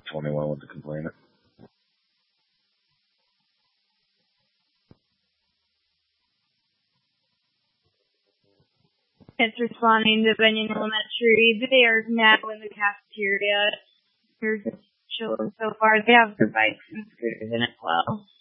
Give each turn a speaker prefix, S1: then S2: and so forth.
S1: 21 with the complainant.
S2: It's responding to Benyon Elementary. They are now in the cafeteria. There's children so far. They have their bikes and scooters in as well.